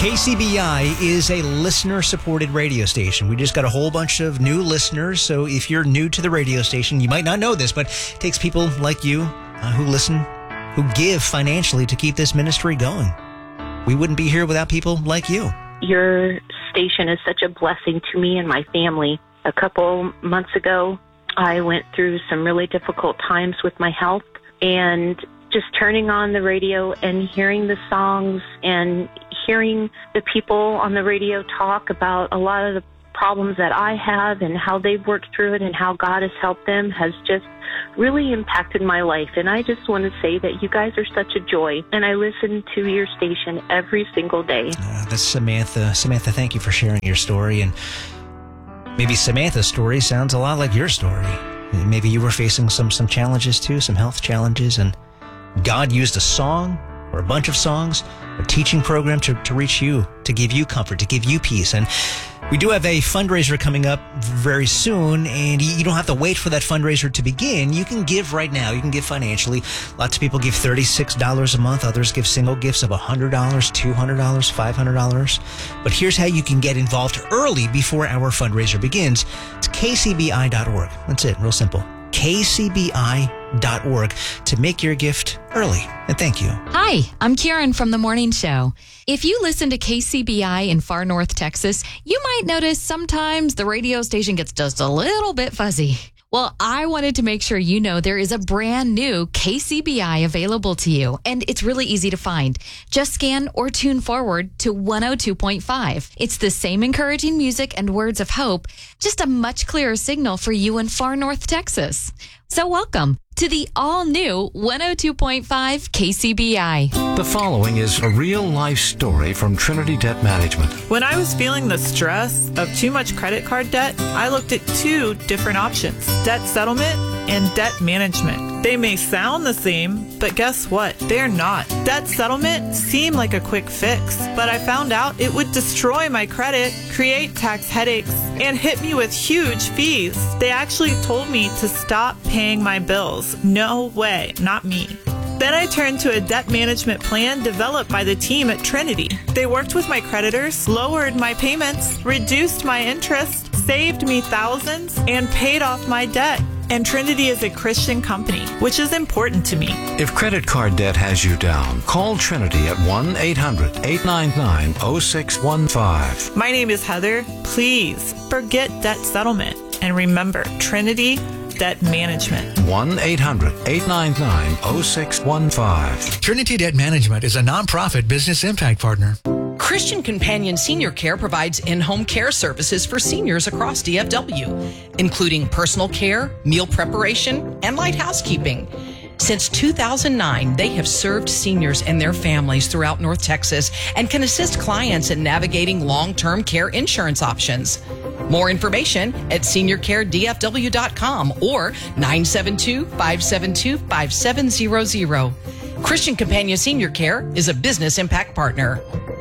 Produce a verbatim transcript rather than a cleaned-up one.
K C B I is a listener-supported radio station. We just got a whole bunch of new listeners, so if you're new to the radio station, you might not know this, but it takes people like you uh, who listen, who give financially to keep this ministry going. We wouldn't be here without people like you. Your station is such a blessing to me and my family. A couple months ago, I went through some really difficult times with my health, and just turning on the radio and hearing the songs and hearing the people on the radio talk about a lot of the problems that I have and how they've worked through it and how God has helped them has just really impacted my life. And I just want to say that you guys are such a joy, and I listen to your station every single day. Uh, that's Samantha. Samantha, thank you for sharing your story. And maybe Samantha's story sounds a lot like your story. Maybe you were facing some, some challenges too, some health challenges, and God used a song or a bunch of songs, a teaching program to, to reach you, to give you comfort, to give you peace. And we do have a fundraiser coming up very soon, and you don't have to wait for that fundraiser to begin. You can give right now. You can give financially. Lots of people give thirty-six dollars a month. Others give single gifts of one hundred dollars, two hundred dollars, five hundred dollars. But here's how you can get involved early before our fundraiser begins. It's K C B I dot org. That's it. Real simple. K C B I dot org to make your gift early. And thank you. Hi, I'm Karen from The Morning Show. If you listen to K C B I in far north Texas, you might notice sometimes the radio station gets just a little bit fuzzy. Well, I wanted to make sure you know there is a brand new K C B I available to you, and it's really easy to find. Just scan or tune forward to one oh two point five. It's the same encouraging music and words of hope, just a much clearer signal for you in far north Texas. So welcome to the all-new one oh two point five K C B I. The following is a real-life story from Trinity Debt Management. When I was feeling the stress of too much credit card debt, I looked at two different options: debt settlement and debt management. They may sound the same, but guess what? They're not. Debt settlement seemed like a quick fix, but I found out it would destroy my credit, create tax headaches, and hit me with huge fees. They actually told me to stop paying my bills. No way, not me. Then I turned to a debt management plan developed by the team at Trinity. They worked with my creditors, lowered my payments, reduced my interest, saved me thousands, and paid off my debt. And Trinity is a Christian company, which is important to me. If credit card debt has you down, call Trinity at one eight hundred, eight nine nine, oh six one five. My name is Heather. Please forget debt settlement and remember Trinity Debt Management. one eight hundred, eight nine nine, oh six one five. Trinity Debt Management is a nonprofit business impact partner. Christian Companion Senior Care provides in-home care services for seniors across D F W, including personal care, meal preparation, and light housekeeping. Since two thousand nine, they have served seniors and their families throughout North Texas and can assist clients in navigating long-term care insurance options. More information at senior care d f w dot com or nine seven two, five seven two, five seven zero zero. Christian Companion Senior Care is a business impact partner.